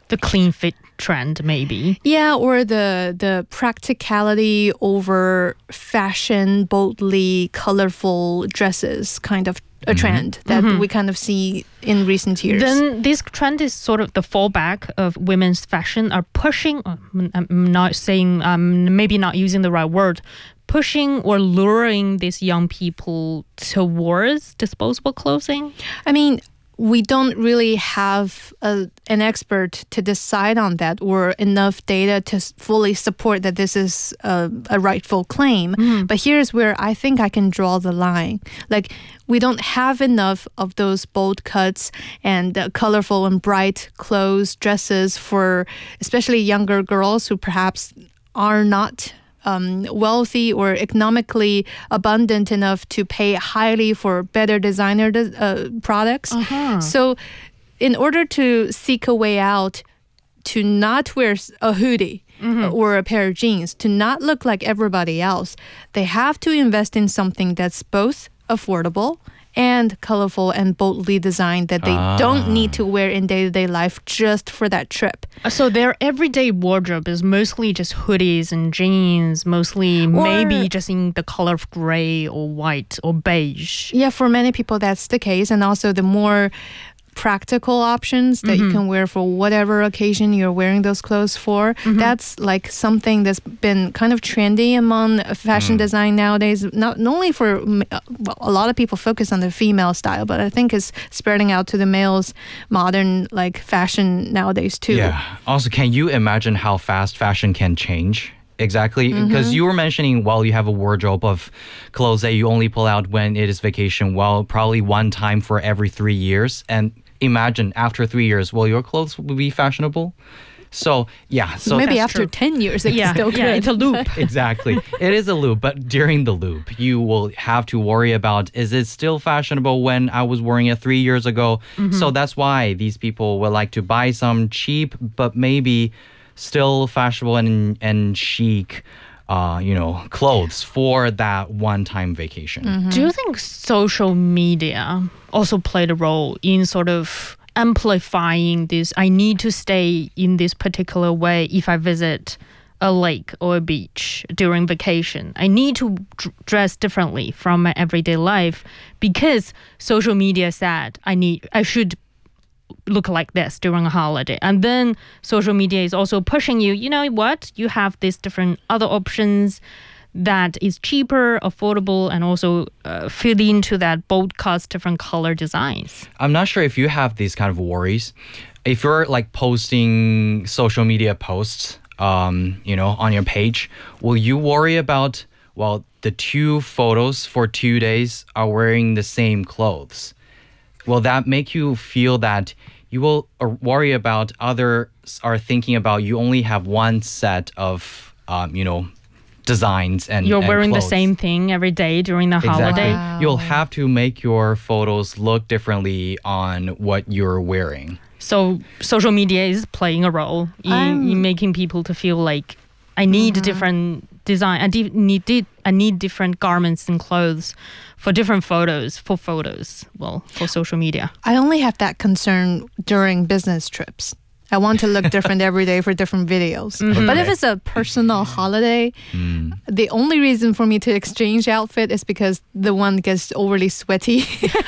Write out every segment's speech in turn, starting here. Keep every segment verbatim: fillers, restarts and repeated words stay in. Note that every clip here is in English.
the clean fit trend, maybe. Yeah, or the the practicality over fashion, boldly colorful dresses kind of a trend that Mhm. we kind of see in recent years. Then this trend is sort of the fallback of women's fashion are pushing, um, I'm not saying, um, maybe not using the right word, pushing or luring these young people towards disposable clothing? I mean, we don't really have a, an expert to decide on that or enough data to s- fully support that this is a, a rightful claim. But here's where I think I can draw the line. Like, we don't have enough of those bold cuts and uh, colorful and bright clothes, dresses for especially younger girls who perhaps are not Um, wealthy or economically abundant enough to pay highly for better designer de- uh, products. Uh-huh. So in order to seek a way out to not wear s- a hoodie or a pair of jeans, to not look like everybody else, they have to invest in something that's both affordable and colorful and boldly designed that they don't need to wear in day-to-day life just for that trip. So their everyday wardrobe is mostly just hoodies and jeans, mostly maybe just in the color of gray or white or beige. Yeah, for many people that's the case. And also the more practical options that you can wear for whatever occasion you're wearing those clothes for. That's like something that's been kind of trendy among fashion design nowadays. Not, not only for, mm, uh, well, a lot of people focus on the female style, but I think it's spreading out to the males' modern like fashion nowadays too. Yeah. Also, can you imagine how fast fashion can change? Exactly. Because you were mentioning, well, you have a wardrobe of clothes that you only pull out when it is vacation, well, probably one time for every three years. And imagine after three years, will your clothes will be fashionable? So, yeah. So Maybe That's after true. ten years it Yeah, still yeah, could. it's a loop. Exactly. It is a loop, but during the loop, you will have to worry about, is it still fashionable when I was wearing it three years ago? So that's why these people would like to buy some cheap, but maybe still fashionable and, and chic, uh, you know, clothes for that one-time vacation. Do you think social media also played a role in sort of amplifying this? I need to stay in this particular way if I visit a lake or a beach during vacation. I need to d- dress differently from my everyday life because social media said I need, I should look like this during a holiday. And then social media is also pushing you, you know what? You have these different other options that is cheaper, affordable, and also uh, fit into that bold cuts, different color designs. I'm not sure if you have these kind of worries. If you're like posting social media posts, um, you know, on your page, will you worry about, well, the two photos for two days are wearing the same clothes? Will that make you feel that you will uh, worry about others are thinking about you only have one set of, um, you know, designs and You're and wearing the clothes? same thing every day during the Exactly. holiday. Wow. You'll have to make your photos look differently on what you're wearing. So social media is playing a role in, I'm- in making people to feel like I need different design. I di- need di- I need different garments and clothes for different photos. For photos, well, for social media. I only have that concern during business trips. I want to look different every day for different videos. But if Okay. it's a personal holiday, Mm. the only reason for me to exchange outfit is because the one gets overly sweaty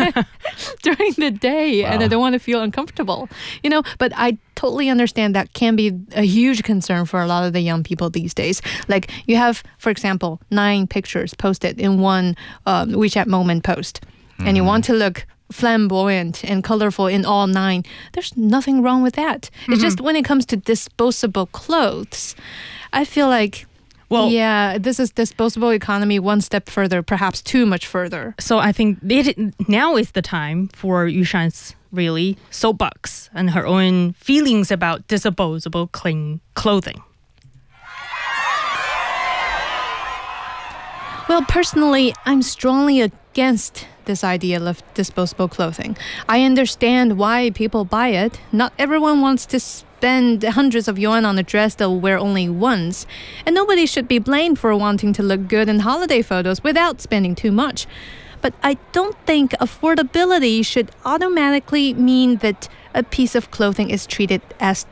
during the day and I Wow. don't want to feel uncomfortable. You know, but I totally understand that can be a huge concern for a lot of the young people these days. Like you have, for example, nine pictures posted in one um, WeChat moment post and you want to look flamboyant and colorful in all nine. There's nothing wrong with that. It's just when it comes to disposable clothes, I feel like, Well- yeah, this is disposable economy one step further, perhaps too much further. So I think it, now is the time for Yushan's really soapbox and her own feelings about disposable clean clothing. Well, personally, I'm strongly against this idea of disposable clothing. I understand why people buy it. Not everyone wants to spend hundreds of yuan on a dress they'll wear only once. And nobody should be blamed for wanting to look good in holiday photos without spending too much. But I don't think affordability should automatically mean that a piece of clothing is treated as